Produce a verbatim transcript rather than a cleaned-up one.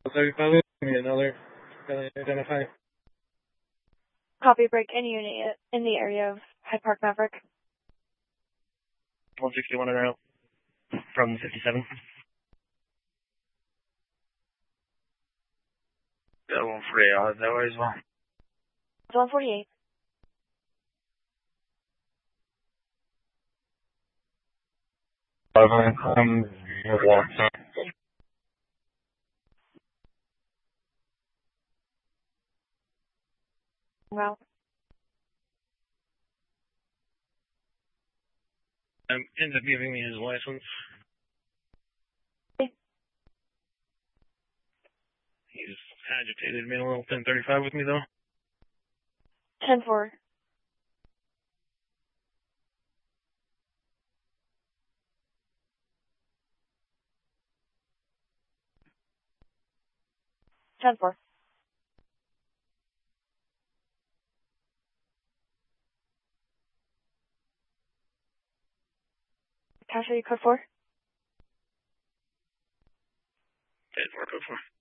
thirty-five, give me another. Identify. Copy, break any unit in the area of Hyde Park Maverick. one sixty-one in a row from fifty-seven. Got one forty-eight out that way as well. one forty-eight. Five um, one. Well, Um, ends up giving me his license. okay. He's agitated, made a little ten thirty-five with me though. ten four. ten four. Can I show you code four? ten four, code four.